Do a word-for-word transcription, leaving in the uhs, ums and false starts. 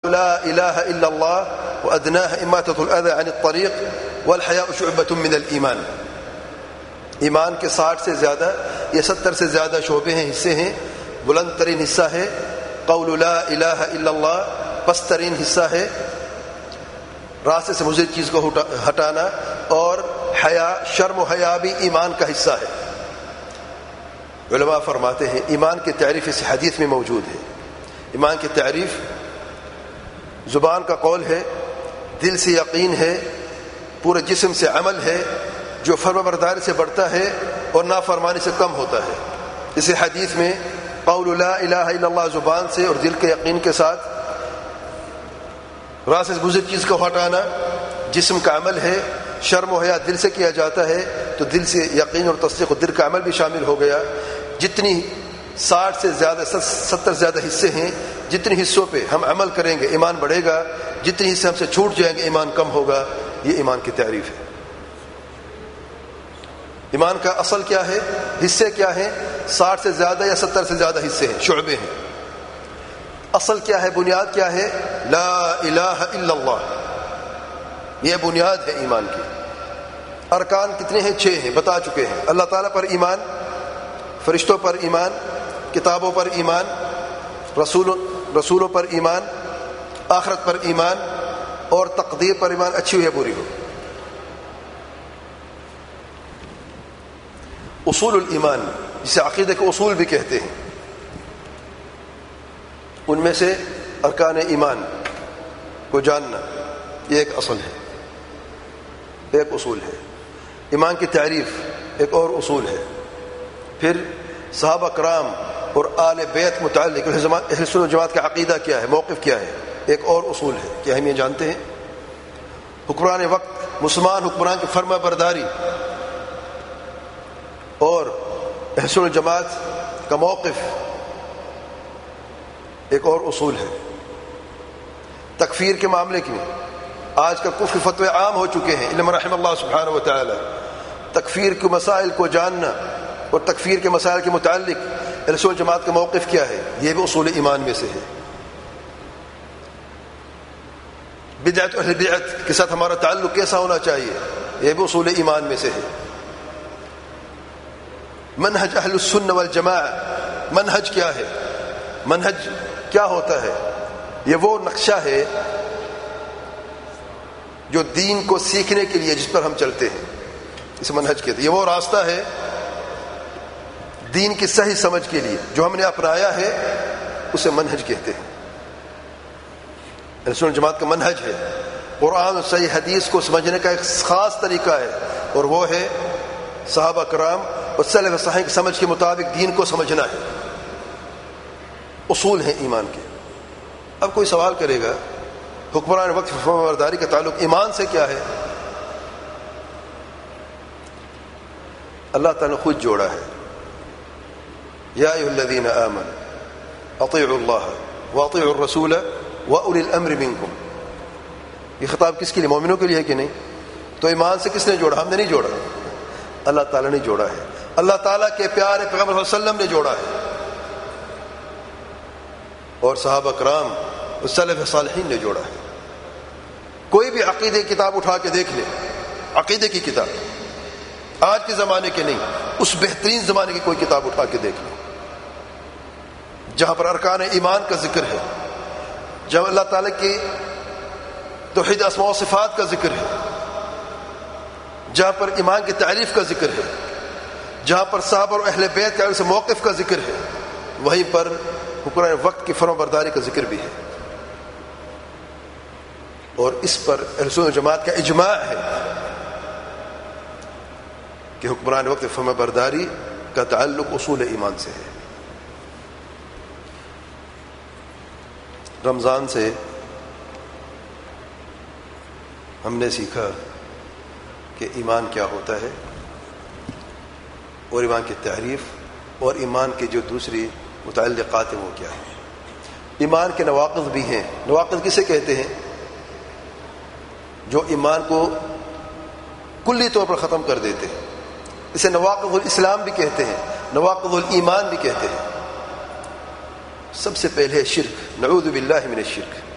لا الہ الا اللہ وادناہ اماطۃ الاذى عن الطریق والحیاء شعبۃ من الایمان. ایمان کے ساٹھ سے زیادہ یا ستر سے زیادہ شعبے ہیں، حصے ہیں. بلند ترین حصہ ہے قول لا الہ الا اللہ، پست ترین حصہ ہے راستے سے مضر چیز کو ہٹانا، اور حیا، شرم و حیا بھی ایمان کا حصہ ہے. علماء فرماتے ہیں ایمان کی تعریف اس حدیث میں موجود ہے. ایمان کی تعریف زبان کا قول ہے، دل سے یقین ہے، پورے جسم سے عمل ہے، جو فرمانبرداری سے بڑھتا ہے اور نافرمانی سے کم ہوتا ہے. اس حدیث میں قول لا الہ الا اللہ زبان سے اور دل کے یقین کے ساتھ، راستے سے گزر چیز کو ہٹانا جسم کا عمل ہے، شرم و حیا دل سے کیا جاتا ہے، تو دل سے یقین اور تصدیق و دل کا عمل بھی شامل ہو گیا. جتنی ساٹھ سے زیادہ ستر زیادہ حصے ہیں، جتنے حصوں پہ ہم عمل کریں گے ایمان بڑھے گا، جتنے حصے ہم سے چھوٹ جائیں گے ایمان کم ہوگا. یہ ایمان کی تعریف ہے. ایمان کا اصل کیا ہے، حصے کیا ہیں؟ ساٹھ سے زیادہ یا ستر سے زیادہ حصے ہیں، شعبے ہیں. اصل کیا ہے، بنیاد کیا ہے؟ لا الہ الا اللہ. یہ بنیاد ہے ایمان کی. ارکان کتنے ہیں؟ چھ ہیں، بتا چکے ہیں. اللہ تعالیٰ پر ایمان، فرشتوں پر ایمان، کتابوں پر ایمان، رسول رسولوں پر ایمان، آخرت پر ایمان، اور تقدیر پر ایمان، اچھی ہو یا بری ہو. اصول الایمان جسے عقیدہ کے اصول بھی کہتے ہیں، ان میں سے ارکان ایمان کو جاننا یہ ایک اصل ہے، ایک اصول ہے. ایمان کی تعریف ایک اور اصول ہے. پھر صحابہ کرام اور آل بیت متعلق اہل سنت و جماعت کا عقیدہ کیا ہے، موقف کیا ہے، ایک اور اصول ہے. کیا ہم یہ جانتے ہیں؟ حکمران وقت، مسلمان حکمران کی فرما برداری اور اہل سنت و جماعت کا موقف ایک اور اصول ہے. تکفیر کے معاملے کی آج کل کفر فتوے عام ہو چکے ہیں، الا من رحم اللہ سبحانہ و تعالی. تکفیر کے مسائل کو جاننا اور تکفیر کے مسائل کے متعلق اہل سنت جماعت کا موقف کیا ہے، یہ بھی اصول ایمان میں سے ہے. بدعت اہل بدعت کے ساتھ ہمارا تعلق کیسا ہونا چاہیے، یہ بھی اصول ایمان میں سے ہے. منہج اہل السنہ والجماعہ، منہج کیا ہے، منہج کیا ہوتا ہے؟ یہ وہ نقشہ ہے جو دین کو سیکھنے کے لیے جس پر ہم چلتے ہیں، اسے منہج کہتے ہیں. یہ وہ راستہ ہے دین کی صحیح سمجھ کے لیے جو ہم نے اپنایا ہے، اسے منہج کہتے ہیں. اہل سنت جماعت کا منہج ہے. قرآن اور صحیح حدیث کو سمجھنے کا ایک خاص طریقہ ہے، اور وہ ہے صحابہ کرام اور سلف صالح کی سمجھ کے مطابق دین کو سمجھنا ہے. اصول ہیں ایمان کے. اب کوئی سوال کرے گا حکمران وقت فرما برداری کا تعلق ایمان سے کیا ہے؟ اللہ تعالیٰ نے خود جوڑا ہے. یا ایھا الذین آمنوا اطیعوا اللہ واطیعوا الرسول واولی الامر منکم. یہ خطاب کس کے لیے؟ مومنوں کے لیے ہے کہ نہیں؟ تو ایمان سے کس نے جوڑا؟ ہم نے نہیں جوڑا، اللہ تعالیٰ نے جوڑا ہے. اللہ تعالیٰ کے پیارے پیغمبر صلی اللہ علیہ وسلم نے جوڑا ہے، اور صحابہ کرام اور سلف صالحین نے جوڑا ہے. کوئی بھی عقیدے کی کتاب اٹھا کے دیکھ لے، عقیدے کی کتاب، آج کے زمانے کے نہیں، اس بہترین زمانے کی کوئی کتاب اٹھا کے دیکھ لے جہاں پر ارکان ایمان کا ذکر ہے، جہاں اللہ تعالیٰ کی توحید اسماء و صفات کا ذکر ہے، جہاں پر ایمان کی تعریف کا ذکر ہے، جہاں پر صحابہ اور اہل بیت کے سے موقف کا ذکر ہے، وہیں پر حکمران وقت کی فرما برداری کا ذکر بھی ہے. اور اس پر اہل سنت جماعت کا اجماع ہے کہ حکمران وقت فرما برداری کا تعلق اصول ایمان سے ہے. رمضان سے ہم نے سیکھا کہ ایمان کیا ہوتا ہے، اور ایمان کی تعریف، اور ایمان کے جو دوسری متعلقات ہیں وہ کیا ہیں. ایمان کے نواقض بھی ہیں. نواقض کسے کہتے ہیں؟ جو ایمان کو کلی طور پر ختم کر دیتے ہیں. اسے نواقض الاسلام بھی کہتے ہیں، نواقض الایمان بھی کہتے ہیں. سب سے پہلے شرک، نعوذ باللہ من الشرک.